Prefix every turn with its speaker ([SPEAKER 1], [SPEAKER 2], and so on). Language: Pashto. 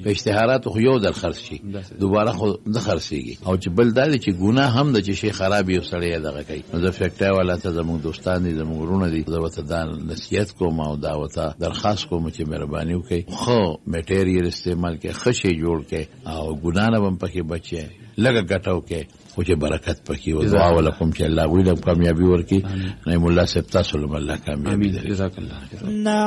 [SPEAKER 1] په اشتهارات خو یو در خرڅ شي دوباره خو د خرڅيږي او چې بل دا چې ګناه هم د چې شي خراب یو سړی دغه کوي نو د فیکټری والا ته زموږ دوستان دي زموږ ورونه دي دا وته دا نصیحت کوم او دا وته درخواست کوم چې مهرباني وکړي خو میټیریل استعمال کې خشي جوړ کې او ګناه نه هم پکې بچي لګه ګټاو کې خو چې برکت پکې او دعا ولکم چې الله ویله کامیابی ورکړي نه مولا صاحب تاسو له الله کامیابی
[SPEAKER 2] جزاک الله